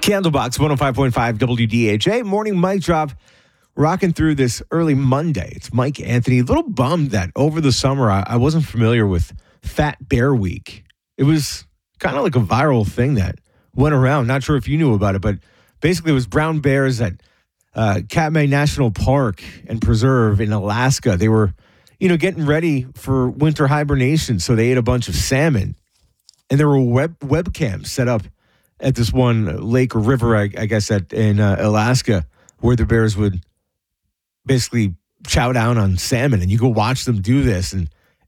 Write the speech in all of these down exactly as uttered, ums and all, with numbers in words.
Candlebox one oh five point five W D H A. Morning mic drop. Rocking through this early Monday. It's Mike Anthony. A little bummed that over the summer I, I wasn't familiar with Fat Bear Week. It was kind of like a viral thing that went around. Not sure if you knew about it, but basically it was brown bears at uh, Katmai National Park and Preserve in Alaska. They were, you know, getting ready for winter hibernation, so they ate a bunch of salmon. And there were web webcams set up at this one lake or river, I, I guess, at in uh, Alaska, where the bears would basically chow down on salmon, and you go watch them do this, and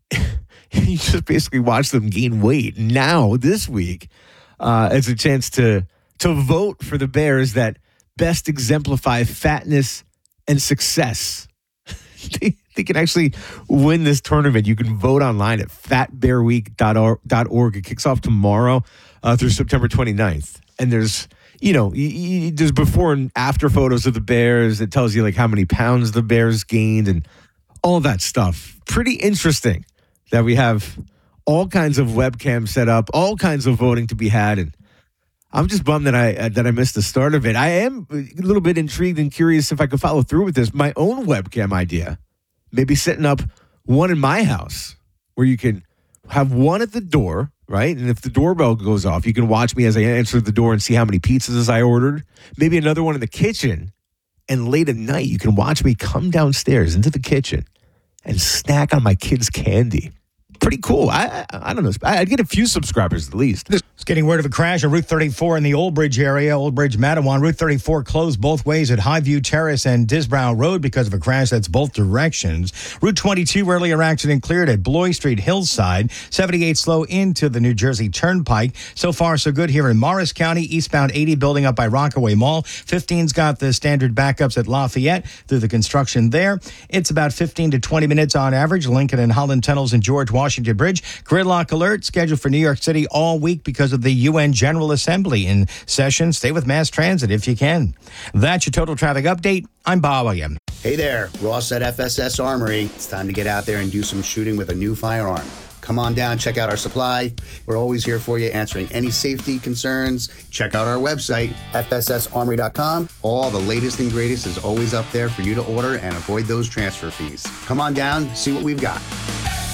you just basically watch them gain weight. Now, this week, uh, it's a chance to to vote for the bears that best exemplify fatness and success. they, they can actually win this tournament. You can vote online at fat bear week dot org. It kicks off tomorrow uh, through September twenty-ninth. And there's, you know, y- y- there's before and after photos of the bears. It tells you like how many pounds the bears gained and all that stuff. Pretty interesting that we have all kinds of webcams set up, all kinds of voting to be had. And I'm just bummed that I uh, that I missed the start of it. I am a little bit intrigued and curious if I could follow through with this. My own webcam idea, maybe setting up one in my house where you can have one at the door, right? And if the doorbell goes off, you can watch me as I answer the door and see how many pizzas I ordered. Maybe another one in the kitchen. And late at night, you can watch me come downstairs into the kitchen and snack on my kids' candy. Pretty cool. I, I I don't know. I'd get a few subscribers at least. It's getting word of a crash on Route thirty-four in the Old Bridge area, Old Bridge, Matawan. Route thirty-four closed both ways at Highview Terrace and Disbrow Road because of a crash that's both directions. Route twenty-two, earlier accident cleared at Bloy Street, Hillside. seventy-eight slow into the New Jersey Turnpike. So far, so good here in Morris County. Eastbound eighty building up by Rockaway Mall. fifteen's got the standard backups at Lafayette through the construction there. It's about fifteen to twenty minutes on average. Lincoln and Holland Tunnels and George Washington Bridge. Gridlock alert scheduled for New York City all week because of the U N General Assembly in session. Stay with mass transit if you can. That's your total traffic update. I'm Bob William. Hey there, Ross at F S S Armory. It's time to get out there and do some shooting with a new firearm. Come on down, check out our supply. We're always here for you, answering any safety concerns. Check out our website, F S S armory dot com. All the latest and greatest is always up there for you to order and avoid those transfer fees. Come on down, see what we've got.